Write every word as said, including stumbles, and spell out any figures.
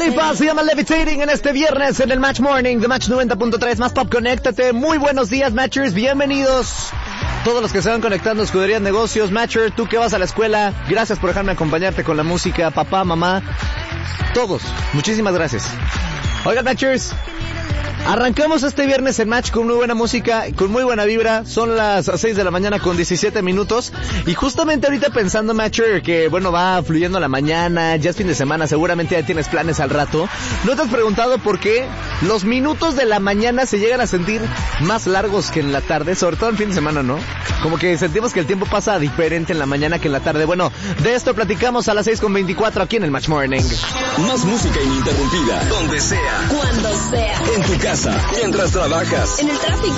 Khalifa se llama Levitating en este viernes en el Match Morning de Match noventa punto tres. Más Pop, conéctate. Muy buenos días, Matchers. Bienvenidos. Todos los que se van conectando a Escudería Negocios. Matcher, tú que vas a la escuela, gracias por dejarme acompañarte con la música. Papá, mamá, todos, muchísimas gracias. Oigan, Matchers, arrancamos este viernes en Match con muy buena música, con muy buena vibra. Son las seis de la mañana con diecisiete minutos. Y justamente ahorita pensando, Matcher, que bueno, va fluyendo la mañana, ya es fin de semana, seguramente ya tienes planes al rato. ¿No te has preguntado por qué los minutos de la mañana se llegan a sentir más largos que en la tarde? Sobre todo en fin de semana, ¿no? Como que sentimos que el tiempo pasa diferente en la mañana que en la tarde. Bueno, de esto platicamos a las seis con veinticuatro aquí en el Match Morning. Más música ininterrumpida, donde sea, cuando sea, en tu casa, mientras trabajas, en el tráfico,